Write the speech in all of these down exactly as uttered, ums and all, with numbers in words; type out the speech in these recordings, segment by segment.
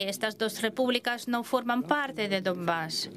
Estas dos repúblicas no forman parte de Donbass,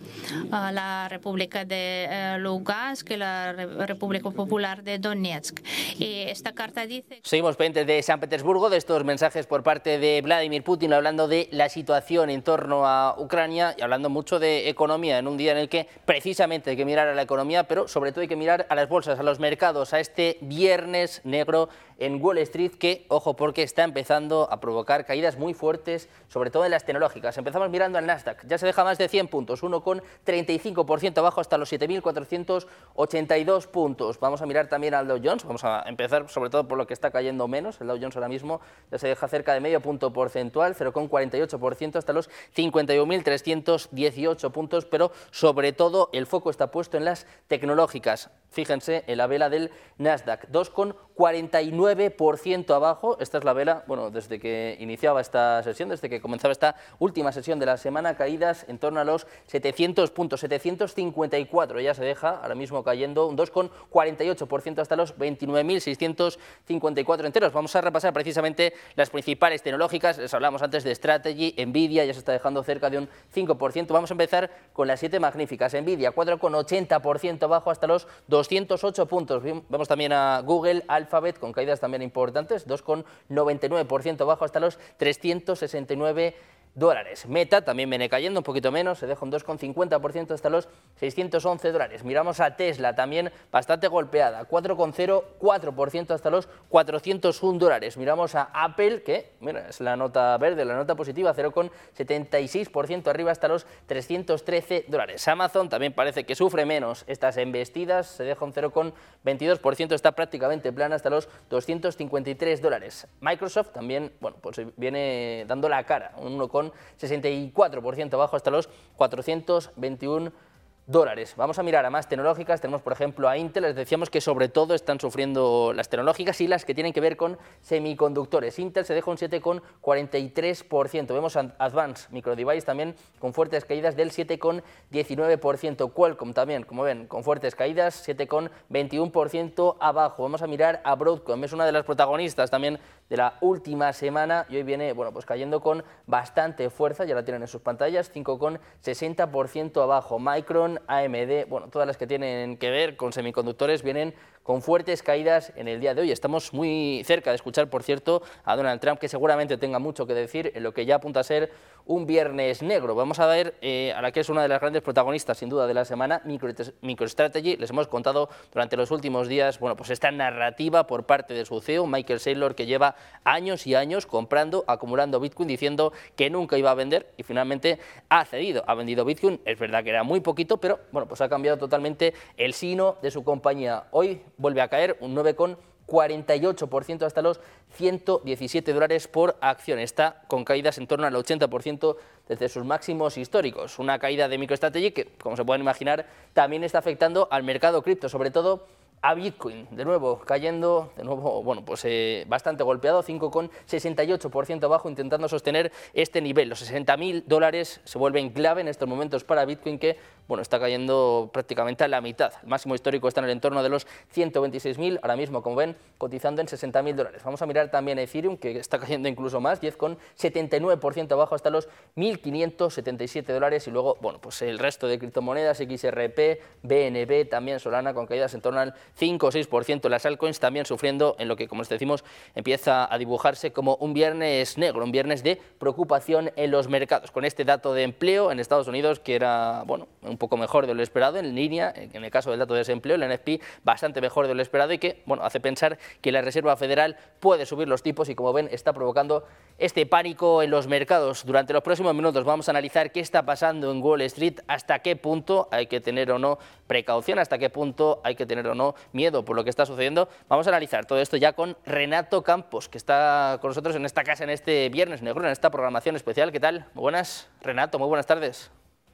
la República de Lugansk y la República Popular de Donetsk. Y esta carta dice... Seguimos pendientes de San Petersburgo, de estos mensajes por parte de Vladimir Putin, hablando de la situación en torno a Ucrania y hablando mucho de economía, en un día en el que precisamente hay que mirar a la economía, pero sobre todo hay que mirar a las bolsas, a los mercados, a este viernes negro en Wall Street que, ojo, porque está empezando a provocar caídas muy fuertes, sobre todo en las tecnológicas. Empezamos mirando al Nasdaq, ya se deja más de cien puntos, uno coma treinta y cinco por ciento abajo hasta los siete mil cuatrocientos ochenta y dos puntos. Vamos a mirar también al Dow Jones, vamos a empezar sobre todo por lo que está cayendo menos. El Dow Jones ahora mismo ya se deja cerca de medio punto porcentual, cero coma cuarenta y ocho por ciento hasta los cincuenta y uno mil trescientos dieciocho puntos, pero sobre todo el foco está puesto en las tecnológicas. Fíjense en la vela del Nasdaq, dos coma cuarenta y nueve por ciento abajo. Esta es la vela, bueno, desde que iniciaba esta sesión, desde que comenzaba esta última sesión de la semana, caídas en torno a los setecientos puntos, setecientos cincuenta y cuatro ya se deja, ahora mismo cayendo un dos coma cuarenta y ocho por ciento hasta los veintinueve mil seiscientos cincuenta y cuatro enteros. Vamos a repasar precisamente las principales tecnológicas, les hablamos antes de Strategy, Nvidia ya se está dejando cerca de un cinco por ciento. Vamos a empezar con las siete magníficas. Nvidia cuatro coma ochenta por ciento abajo hasta los doscientos ocho puntos. Vemos también a Google, Alphabet con caídas también importantes, dos coma noventa y nueve por ciento abajo hasta los trescientos sesenta y nueve dólares. Meta también viene cayendo un poquito menos, se deja un dos coma cincuenta por ciento hasta los seiscientos once dólares. Miramos a Tesla, también bastante golpeada, cuatro coma cero cuatro por ciento hasta los cuatrocientos uno dólares. Miramos a Apple, que mira, es la nota verde, la nota positiva, cero coma setenta y seis por ciento arriba hasta los trescientos trece dólares. Amazon también parece que sufre menos estas embestidas, se deja un cero coma veintidós por ciento, está prácticamente plana hasta los doscientos cincuenta y tres dólares. Microsoft también, bueno, pues viene dando la cara, un uno coma sesenta y cuatro por ciento abajo hasta los cuatrocientos veintiuno dólares. Vamos a mirar a más tecnológicas, tenemos por ejemplo a Intel, les decíamos que sobre todo están sufriendo las tecnológicas y las que tienen que ver con semiconductores. Intel se deja un siete coma cuarenta y tres por ciento, vemos a Advanced Micro Device también con fuertes caídas del siete coma diecinueve por ciento, Qualcomm también, como ven, con fuertes caídas, siete coma veintiuno por ciento abajo. Vamos a mirar a Broadcom, es una de las protagonistas también de la última semana y hoy viene, bueno, pues cayendo con bastante fuerza, ya la tienen en sus pantallas, cinco coma sesenta por ciento abajo. Micron, A M D, bueno, todas las que tienen que ver con semiconductores vienen con fuertes caídas en el día de hoy. Estamos muy cerca de escuchar, por cierto, a Donald Trump, que seguramente tenga mucho que decir en lo que ya apunta a ser un viernes negro. Vamos a ver eh, a la que es una de las grandes protagonistas, sin duda, de la semana, MicroStrategy. Les hemos contado durante los últimos días, bueno, pues esta narrativa por parte de su C E O, Michael Saylor, que lleva años y años comprando, acumulando Bitcoin, diciendo que nunca iba a vender y finalmente ha cedido, ha vendido Bitcoin. Es verdad que era muy poquito, pero bueno, pues ha cambiado totalmente el signo de su compañía. Hoy vuelve a caer un nueve coma cuarenta y ocho por ciento hasta los ciento diecisiete dólares por acción. Está con caídas en torno al ochenta por ciento desde sus máximos históricos. Una caída de MicroStrategy que, como se pueden imaginar, también está afectando al mercado cripto, sobre todo a Bitcoin, de nuevo cayendo, de nuevo, bueno, pues eh, bastante golpeado, cinco coma sesenta y ocho por ciento abajo, intentando sostener este nivel. Los sesenta mil dólares se vuelven clave en estos momentos para Bitcoin, que, bueno, está cayendo prácticamente a la mitad. El máximo histórico está en el entorno de los ciento veintiséis mil, ahora mismo, como ven, cotizando en sesenta mil dólares. Vamos a mirar también a Ethereum, que está cayendo incluso más, diez coma setenta y nueve por ciento abajo hasta los mil quinientos setenta y siete dólares. Y luego, bueno, pues el resto de criptomonedas, X R P, B N B, también Solana, con caídas en torno al cinco o seis por ciento. Las altcoins también sufriendo en lo que, como les decimos, empieza a dibujarse como un viernes negro, un viernes de preocupación en los mercados, con este dato de empleo en Estados Unidos que era, bueno, un poco mejor de lo esperado, en línea, en el caso del dato de desempleo, el N F P bastante mejor de lo esperado y que, bueno, hace pensar que la Reserva Federal puede subir los tipos y, como ven, está provocando este pánico en los mercados. Durante los próximos minutos vamos a analizar qué está pasando en Wall Street, hasta qué punto hay que tener o no precaución, hasta qué punto hay que tener o no miedo por lo que está sucediendo. Vamos a analizar todo esto ya con Renato Campos, que está con nosotros en esta casa en este viernes negro, en esta programación especial. ¿Qué tal? Muy buenas, Renato, muy buenas tardes.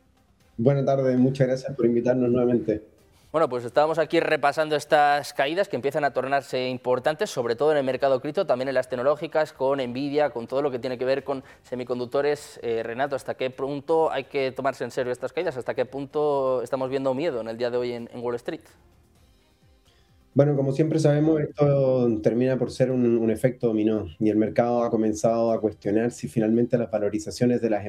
Buenas tardes, muchas gracias por invitarnos nuevamente. Bueno, pues estábamos aquí repasando estas caídas que empiezan a tornarse importantes, sobre todo en el mercado cripto, también en las tecnológicas, con Nvidia, con todo lo que tiene que ver con semiconductores. Eh, Renato, ¿hasta qué punto hay que tomarse en serio estas caídas? ¿Hasta qué punto estamos viendo miedo en el día de hoy en, en Wall Street? Bueno, como siempre sabemos, esto termina por ser un, un efecto dominó y el mercado ha comenzado a cuestionar si finalmente las valorizaciones de las